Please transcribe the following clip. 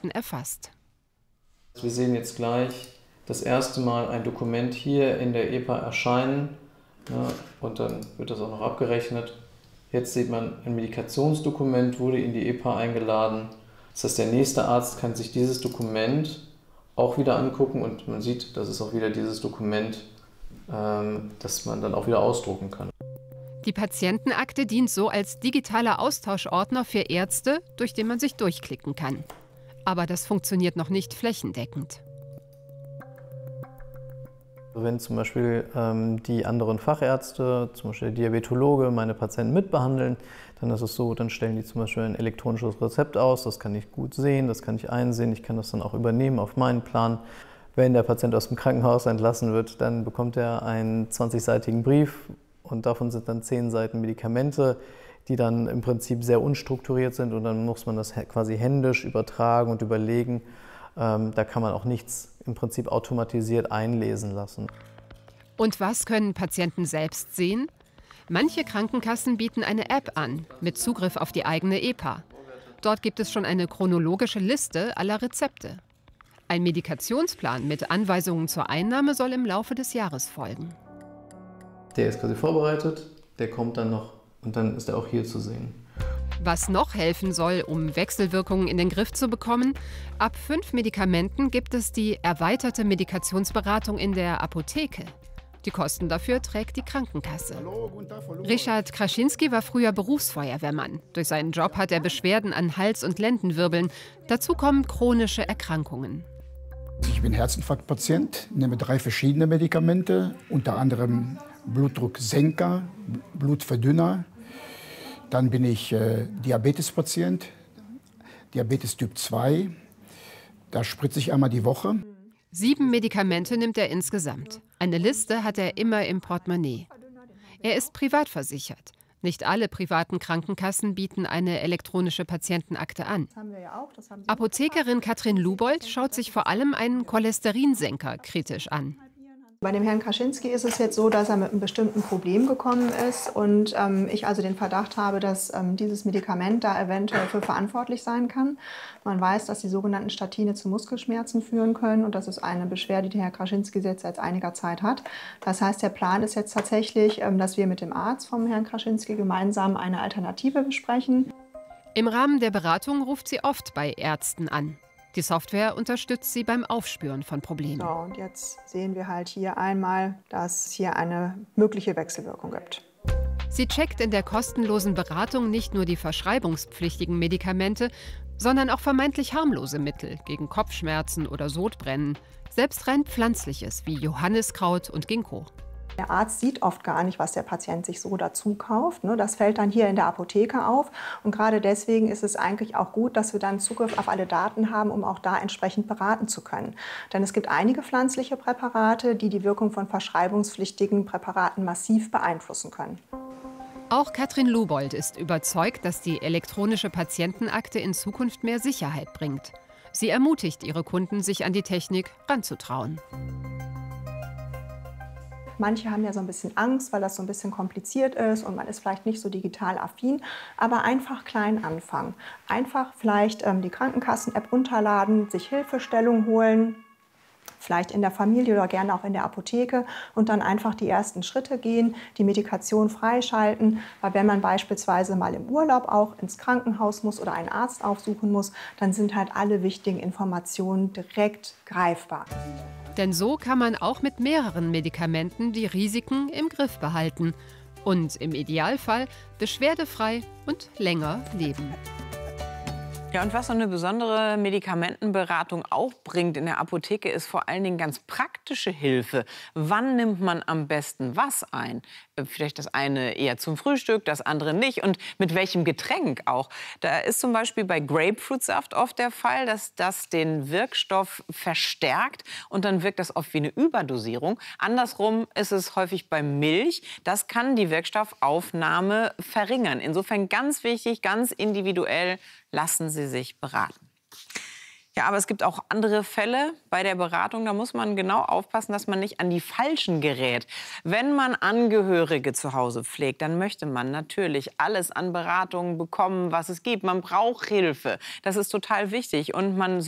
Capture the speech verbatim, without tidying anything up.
Patienten erfasst. Wir sehen jetzt gleich das erste Mal ein Dokument hier in der E P A erscheinen, ja, und dann wird das auch noch abgerechnet. Jetzt sieht man, ein Medikationsdokument wurde in die E P A eingeladen. Das heißt, der nächste Arzt kann sich dieses Dokument auch wieder angucken und man sieht, das ist auch wieder dieses Dokument, ähm, das man dann auch wieder ausdrucken kann. Die Patientenakte dient so als digitaler Austauschordner für Ärzte, durch den man sich durchklicken kann. Aber das funktioniert noch nicht flächendeckend. Wenn zum Beispiel ähm, die anderen Fachärzte, zum Beispiel der Diabetologe, meine Patienten mitbehandeln, dann ist es so, dann stellen die zum Beispiel ein elektronisches Rezept aus, das kann ich gut sehen, das kann ich einsehen, ich kann das dann auch übernehmen auf meinen Plan. Wenn der Patient aus dem Krankenhaus entlassen wird, dann bekommt er einen zwanzigseitigen Brief und davon sind dann zehn Seiten Medikamente, die dann im Prinzip sehr unstrukturiert sind und dann muss man das quasi händisch übertragen und überlegen. Ähm, da kann man auch nichts im Prinzip automatisiert einlesen lassen. Und was können Patienten selbst sehen? Manche Krankenkassen bieten eine App an, mit Zugriff auf die eigene E P A. Dort gibt es schon eine chronologische Liste aller Rezepte. Ein Medikationsplan mit Anweisungen zur Einnahme soll im Laufe des Jahres folgen. Der ist quasi vorbereitet, der kommt dann noch und dann ist er auch hier zu sehen. Was noch helfen soll, um Wechselwirkungen in den Griff zu bekommen: Ab fünf Medikamenten gibt es die erweiterte Medikationsberatung in der Apotheke. Die Kosten dafür trägt die Krankenkasse. Richard Kraschinski war früher Berufsfeuerwehrmann. Durch seinen Job hat er Beschwerden an Hals- und Lendenwirbeln. Dazu kommen chronische Erkrankungen. Ich bin Herzinfarktpatient, nehme drei verschiedene Medikamente, unter anderem Blutdrucksenker, Blutverdünner. Dann bin ich äh, Diabetespatient, Diabetes Typ zwei. Da spritze ich einmal die Woche. Sieben Medikamente nimmt er insgesamt. Eine Liste hat er immer im Portemonnaie. Er ist privat versichert. Nicht alle privaten Krankenkassen bieten eine elektronische Patientenakte an. Apothekerin Katrin Lubold schaut sich vor allem einen Cholesterinsenker kritisch an. Bei dem Herrn Kraschinski ist es jetzt so, dass er mit einem bestimmten Problem gekommen ist und ähm, ich also den Verdacht habe, dass ähm, dieses Medikament da eventuell für verantwortlich sein kann. Man weiß, dass die sogenannten Statine zu Muskelschmerzen führen können und das ist eine Beschwerde, die Herr Kraschinski jetzt seit einiger Zeit hat. Das heißt, der Plan ist jetzt tatsächlich, ähm, dass wir mit dem Arzt vom Herrn Kraschinski gemeinsam eine Alternative besprechen. Im Rahmen der Beratung ruft sie oft bei Ärzten an. Die Software unterstützt sie beim Aufspüren von Problemen. So, und jetzt sehen wir halt hier einmal, dass es hier eine mögliche Wechselwirkung gibt. Sie checkt in der kostenlosen Beratung nicht nur die verschreibungspflichtigen Medikamente, sondern auch vermeintlich harmlose Mittel gegen Kopfschmerzen oder Sodbrennen. Selbst rein Pflanzliches wie Johanniskraut und Ginkgo. Der Arzt sieht oft gar nicht, was der Patient sich so dazu kauft. Das fällt dann hier in der Apotheke auf. Und gerade deswegen ist es eigentlich auch gut, dass wir dann Zugriff auf alle Daten haben, um auch da entsprechend beraten zu können. Denn es gibt einige pflanzliche Präparate, die die Wirkung von verschreibungspflichtigen Präparaten massiv beeinflussen können. Auch Katrin Lubold ist überzeugt, dass die elektronische Patientenakte in Zukunft mehr Sicherheit bringt. Sie ermutigt ihre Kunden, sich an die Technik ranzutrauen. Manche haben ja so ein bisschen Angst, weil das so ein bisschen kompliziert ist und man ist vielleicht nicht so digital affin. Aber einfach klein anfangen. Einfach vielleicht ähm, die Krankenkassen-App runterladen, sich Hilfestellung holen, vielleicht in der Familie oder gerne auch in der Apotheke und dann einfach die ersten Schritte gehen, die Medikation freischalten. Weil wenn man beispielsweise mal im Urlaub auch ins Krankenhaus muss oder einen Arzt aufsuchen muss, dann sind halt alle wichtigen Informationen direkt greifbar. Denn so kann man auch mit mehreren Medikamenten die Risiken im Griff behalten und im Idealfall beschwerdefrei und länger leben. Ja, und was so eine besondere Medikamentenberatung auch bringt in der Apotheke, ist vor allen Dingen ganz praktische Hilfe. Wann nimmt man am besten was ein? Vielleicht das eine eher zum Frühstück, das andere nicht. Und mit welchem Getränk auch? Da ist zum Beispiel bei Grapefruitsaft oft der Fall, dass das den Wirkstoff verstärkt. Und dann wirkt das oft wie eine Überdosierung. Andersrum ist es häufig bei Milch. Das kann die Wirkstoffaufnahme verringern. Insofern ganz wichtig, ganz individuell, lassen Sie sich beraten. Ja, aber es gibt auch andere Fälle bei der Beratung. Da muss man genau aufpassen, dass man nicht an die Falschen gerät. Wenn man Angehörige zu Hause pflegt, dann möchte man natürlich alles an Beratungen bekommen, was es gibt. Man braucht Hilfe. Das ist total wichtig. Und man